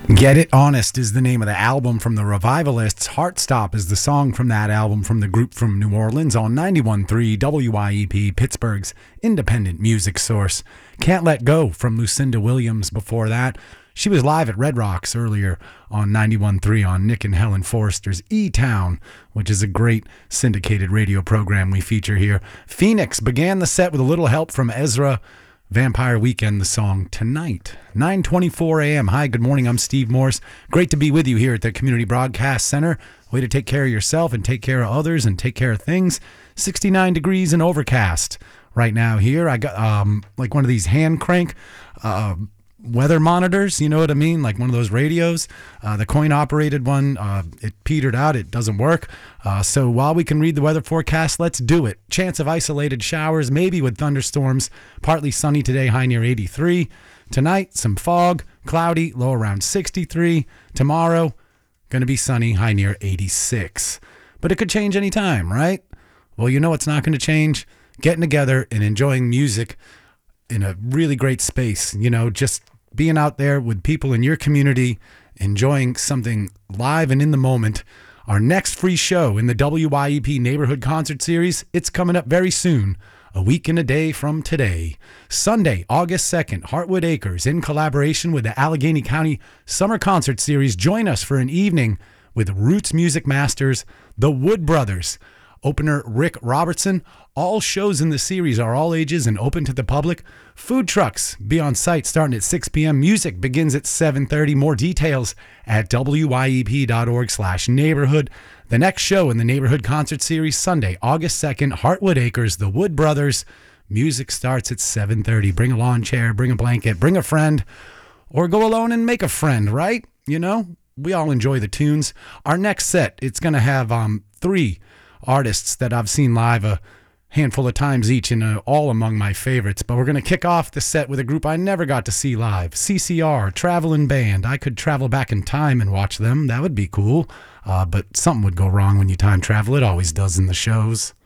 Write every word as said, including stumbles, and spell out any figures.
Get It Honest is the name of the album from the Revivalists. Heartstop is the song from that album from the group from New Orleans on ninety-one point three W Y E P, Pittsburgh's independent music source. Can't Let Go from Lucinda Williams before that. She was live at Red Rocks earlier on ninety-one point three on Nick and Helen Forster's E-Town, which is a great syndicated radio program we feature here. Phoenix began the set with a little help from Ezra. Vampire Weekend, the song Tonight. nine twenty-four a.m. Hi, good morning. I'm Steve Morse. Great to be with you here at the Community Broadcast Center. Way to take care of yourself and take care of others and take care of things. sixty-nine degrees and overcast right now here. I got um like one of these hand crank uh weather monitors, you know what I mean? Like one of those radios. Uh, the coin-operated one, uh, it petered out. It doesn't work. Uh, so while we can read the weather forecast, let's do it. Chance of isolated showers, maybe with thunderstorms. Partly sunny today, high near eighty-three. Tonight, some fog, cloudy, low around sixty-three. Tomorrow, going to be sunny, high near eighty-six. But it could change any time, right? Well, you know what's not going to change? Getting together and enjoying music in a really great space, you know, just being out there with people in your community, enjoying something live and in the moment. Our next free show in the W Y E P Neighborhood Concert Series, it's coming up very soon, a week and a day from today. Sunday, August second, Heartwood Acres, in collaboration with the Allegheny County Summer Concert Series. Join us for an evening with Roots Music Masters, the Wood Brothers, opener Rick Robertson. All shows in the series are all ages and open to the public. Food trucks be on site starting at six p.m. Music begins at seven thirty. More details at W Y E P dot org slash neighborhood. The next show in the Neighborhood Concert Series, Sunday, August second, Heartwood Acres, the Wood Brothers. Music starts at seven thirty. Bring a lawn chair, bring a blanket, bring a friend, or go alone and make a friend, right? You know, we all enjoy the tunes. Our next set, it's going to have um three artists that I've seen live a handful of times each, and uh, all among my favorites. But we're going to kick off the set with a group I never got to see live, C C R, Traveling Band. I could travel back in time and watch them. That would be cool. Uh, but something would go wrong when you time travel. It always does in the shows.